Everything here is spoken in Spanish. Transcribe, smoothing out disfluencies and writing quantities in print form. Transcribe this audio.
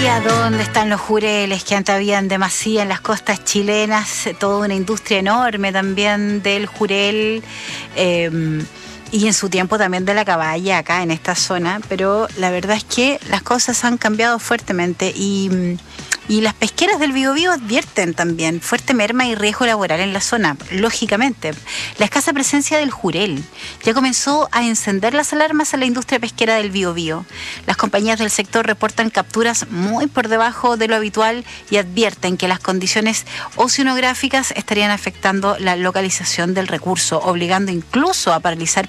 ¿a dónde están los jureles que antes habían demasía en las costas chilenas? Toda una industria enorme también del jurel y en su tiempo también de la caballa acá en esta zona, pero la verdad es que las cosas han cambiado fuertemente y las pesqueras del Biobío advierten también fuerte merma y riesgo laboral en la zona. Lógicamente, la escasa presencia del jurel ya comenzó a encender las alarmas en la industria pesquera del Biobío. Las compañías del sector reportan capturas muy por debajo de lo habitual y advierten que las condiciones oceanográficas estarían afectando la localización del recurso, obligando incluso a paralizar